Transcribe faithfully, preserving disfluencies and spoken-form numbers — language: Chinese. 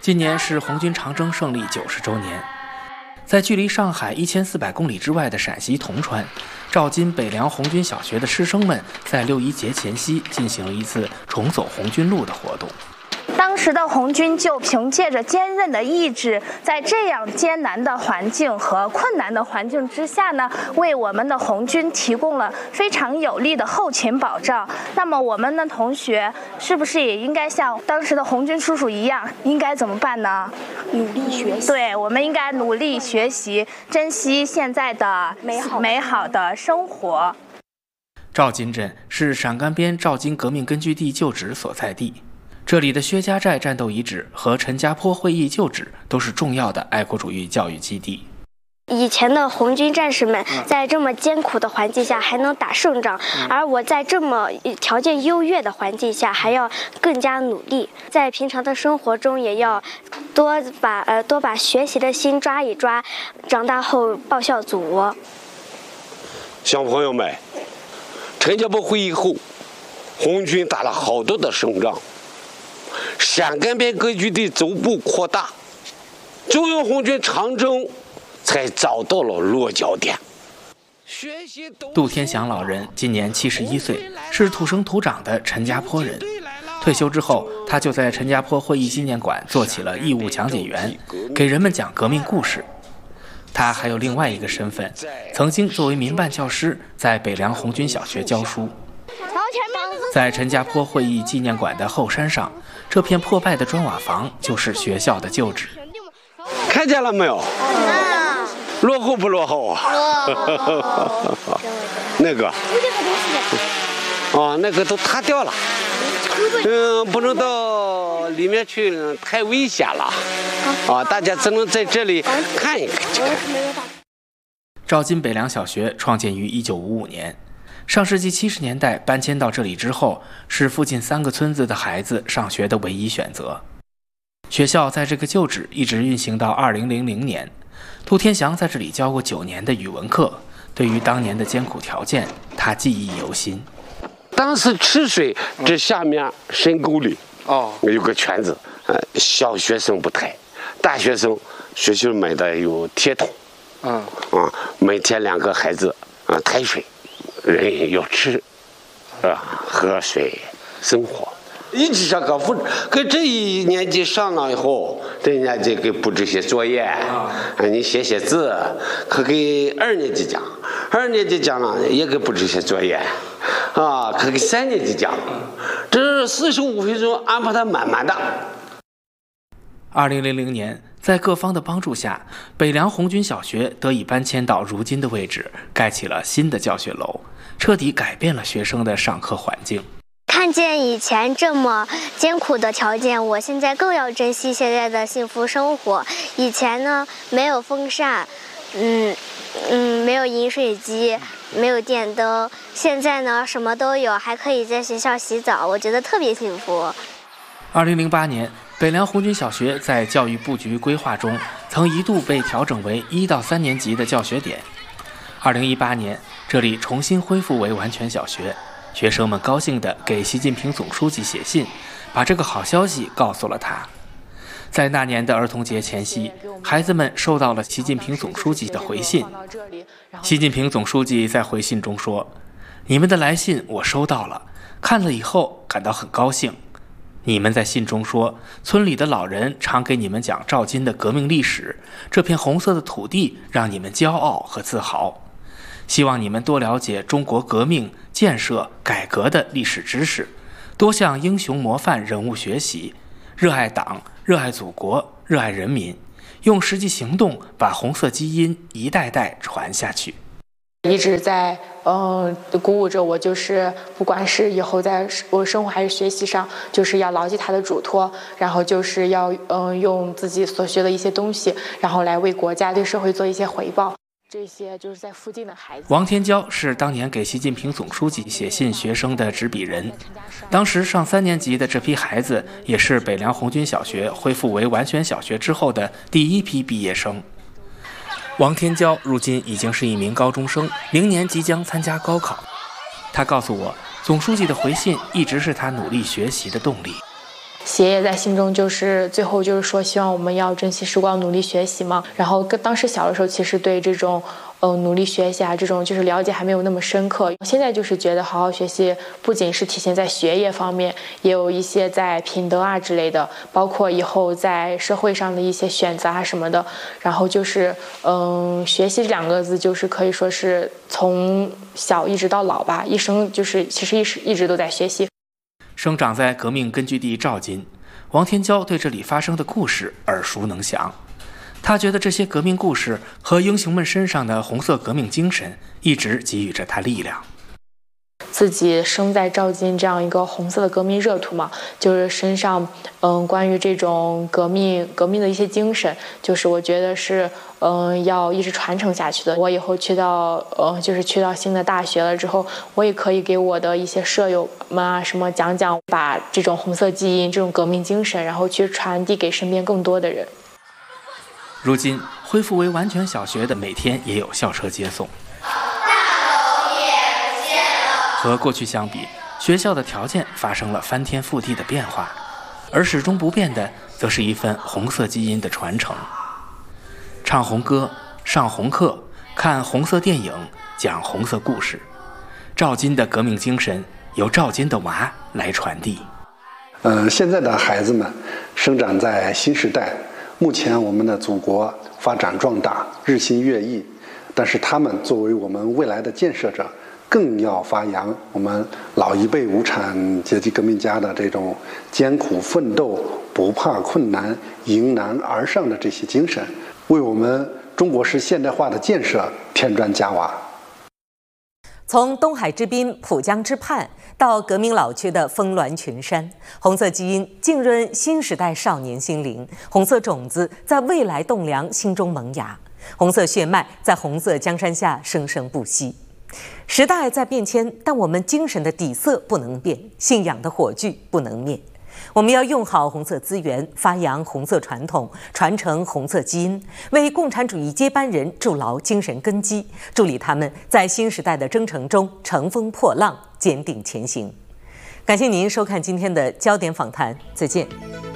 今年是红军长征胜利九十周年，在距离上海一千四百公里之外的陕西铜川，赵金北梁红军小学的师生们在六一节前夕进行了一次重走红军路的活动。 当时的红军就凭借着坚韧的意志，在这样艰难的环境和困难的环境之下呢，为我们的红军提供了非常有力的后勤保障。那么我们的同学是不是也应该像当时的红军叔叔一样，应该怎么办呢？ 努力学习。 对，我们应该努力学习，珍惜现在的美好美好的生活。 赵金镇是陕甘边赵金革命根据地旧址所在地。这里的薛家寨战斗遗址和陈家坡会议旧址都是重要的爱国主义教育基地。 以前的红军战士们在这么艰苦的环境下还能打胜仗，而我在这么条件优越的环境下还要更加努力，在平常的生活中也要多把呃多把学习的心抓一抓，长大后报效祖国。 小朋友们，陈家坡会议后，红军打了好多的胜仗，陕甘边根据地逐步扩大，中原红军长征才找到了落脚点。 杜天祥老人今年七十一岁，是土生土长的陈家坡人。退休之后，他就在陈家坡会议纪念馆做起了义务讲解员，给人们讲革命故事。他还有另外一个身份，曾经作为民办教师在北梁红军小学教书。在陈家坡会议纪念馆的后山上，这片破败的砖瓦房就是学校的旧址。 看见了没有？嗯、落后不落后啊？那个啊，那个都塌掉了。嗯，不能到里面去，太危险了。啊，大家只能在这里看一看。 赵金北梁小学创建于一九五五年。上世纪七十年代搬迁到这里之后，是附近三个村子的孩子上学的唯一选择。学校在这个旧址一直运行到二零零零年。杜天祥在这里教过九年的语文课，对于当年的艰苦条件，他记忆犹新。 当时吃水，这下面深沟里哦有个泉子，呃，小学生不抬，大学生学校买的有铁桶，嗯啊，每天两个孩子啊抬水。人要吃，啊，喝水，生活。一直上课，跟这一年级上了以后，这一年级给布置些作业，啊，你写写字，可给二年级讲，二年级讲了也给布置些作业，啊，可给三年级讲，这四十五分钟安排的满满的。 二零零零年，在各方的帮助下，北梁红军小学得以搬迁到如今的位置，盖起了新的教学楼，彻底改变了学生的上课环境。 看见以前这么艰苦的条件，我现在更要珍惜现在的幸福生活。以前呢，没有风扇，嗯嗯，没有饮水机，没有电灯。现在呢，什么都有，还可以在学校洗澡，我觉得特别幸福。 二零零八年，北梁红军小学在教育布局规划中，曾一度被调整为一到三年级的教学点。二零一八年，这里重新恢复为完全小学。学生们高兴地给习近平总书记写信，把这个好消息告诉了他。在那年的儿童节前夕，孩子们收到了习近平总书记的回信。习近平总书记在回信中说：“你们的来信我收到了，看了以后感到很高兴。你们在信中说，村里的老人常给你们讲赵金的革命历史，这片红色的土地让你们骄傲和自豪。希望你们多了解中国革命、建设、改革的历史知识，多向英雄模范人物学习，热爱党、热爱祖国、热爱人民，用实际行动把红色基因一代代传下去。” 一直在嗯、呃、鼓舞着我，就是不管是以后在我生活还是学习上，就是要牢记他的嘱托，然后就是要嗯、呃、用自己所学的一些东西，然后来为国家对社会做一些回报。这些就是在附近的孩子。 王天骄是当年给习近平总书记写信学生的执笔人，当时上三年级的这批孩子也是北梁红军小学恢复为完全小学之后的第一批毕业生。王天骄如今已经是一名高中生，明年即将参加高考。他告诉我，总书记的回信一直是他努力学习的动力。 爷爷在信中就是最后就是说，希望我们要珍惜时光，努力学习嘛。然后跟当时小的时候，其实对这种呃努力学习啊这种就是了解还没有那么深刻。现在就是觉得好好学习，不仅是体现在学业方面，也有一些在品德啊之类的，包括以后在社会上的一些选择啊什么的。然后就是嗯，学习这两个字就是可以说是从小一直到老吧，一生就是其实一直一直都在学习。 生长在革命根据地赵金，王天娇对这里发生的故事耳熟能详。他觉得这些革命故事和英雄们身上的红色革命精神一直给予着他力量。 自己生在赵金这样一个红色的革命热土嘛，就是身上嗯关于这种革命革命的一些精神，就是我觉得是嗯要一直传承下去的。我以后去到呃就是去到新的大学了之后，我也可以给我的一些舍友们啊什么讲讲，把这种红色基因这种革命精神，然后去传递给身边更多的人。 如今恢复为完全小学的每天也有校车接送。和过去相比，学校的条件发生了翻天覆地的变化，而始终不变的则是一份红色基因的传承。唱红歌，上红课，看红色电影，讲红色故事，赵金的革命精神由赵金的娃来传递。 呃，现在的孩子们生长在新时代，目前我们的祖国发展壮大，日新月异，但是他们作为我们未来的建设者，更要发扬我们老一辈无产阶级革命家的这种艰苦奋斗、不怕困难、迎难而上的这些精神，为我们中国式现代化的建设添砖加瓦。 从东海之滨、浦江之畔到革命老区的峰峦群山，红色基因浸润新时代少年心灵，红色种子在未来栋梁心中萌芽，红色血脉在红色江山下生生不息。时代在变迁，但我们精神的底色不能变，信仰的火炬不能灭。我们要用好红色资源，发扬红色传统，传承红色基因，为共产主义接班人筑牢精神根基，助力他们在新时代的征程中乘风破浪，坚定前行。感谢您收看今天的焦点访谈，再见。